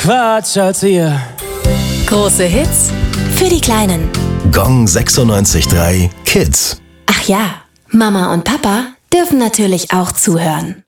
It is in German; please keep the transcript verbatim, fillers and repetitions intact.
Quatsch als ihr. Große Hits für die Kleinen. Gong sechsundneunzig Komma drei Kids. Ach ja, Mama und Papa dürfen natürlich auch zuhören.